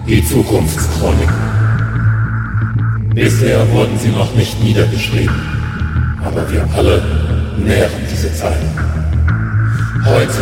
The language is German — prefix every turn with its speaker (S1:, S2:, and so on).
S1: Die Zukunftschronik. Bisher wurden sie noch nicht niedergeschrieben, aber wir alle nähren diese Zeit. Heute